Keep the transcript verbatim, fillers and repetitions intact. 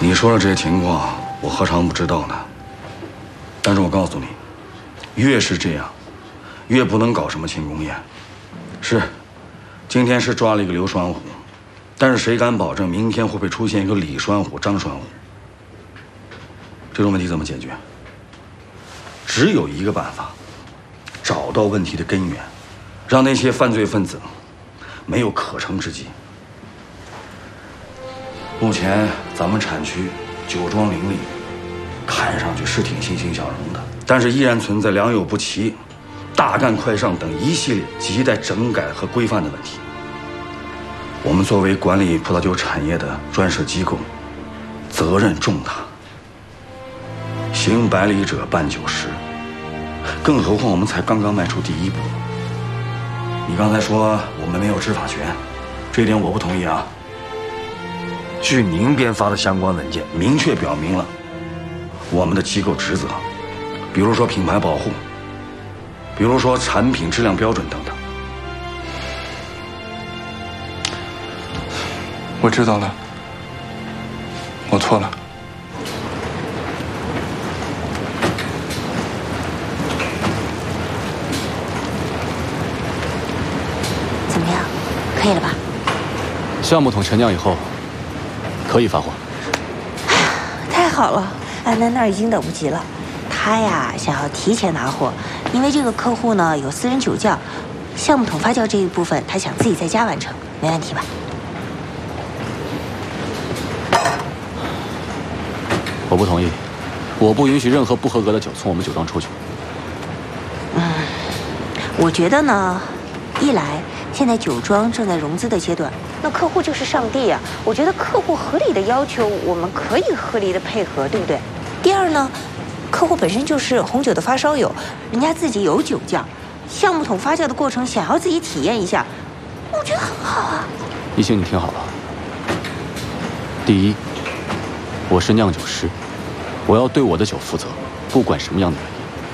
你说的这些情况，我何尝不知道呢？但是我告诉你，越是这样，越不能搞什么庆功宴。是，今天是抓了一个刘栓虎，但是谁敢保证明天会不会出现一个李栓虎、张栓虎？这种问题怎么解决？只有一个办法，找到问题的根源，让那些犯罪分子没有可乘之机。目前咱们产区酒庄林立，看上去是挺欣欣向荣的，但是依然存在良莠不齐、大干快上等一系列亟待整改和规范的问题。我们作为管理葡萄酒产业的专设机构，责任重大。行百里者半九十，更何况我们才刚刚迈出第一步。你刚才说我们没有执法权，这一点我不同意啊。据您编发的相关文件，明确表明了我们的机构职责，比如说品牌保护，比如说产品质量标准等等。 我知道了，我错了。 怎么样，可以了吧？ 橡木桶陈酿以后，可以发货。 太好了，安南那儿已经等不及了。他呀想要提前拿货，因为这个客户呢有私人酒窖，橡木桶发酵这一部分他想自己在家完成，没问题吧？ 我不同意，我不允许任何不合格的酒从我们酒庄出去。 嗯，我觉得呢，一来现在酒庄正在融资的阶段，那客户就是上帝啊！我觉得客户合理的要求，我们可以合理的配合，对不对？第二呢，客户本身就是红酒的发烧友，人家自己有酒窖，橡木桶发酵的过程想要自己体验一下，我觉得很好啊。 一星，你听好了，第一，我是酿酒师，我要对我的酒负责，不管什么样的原因。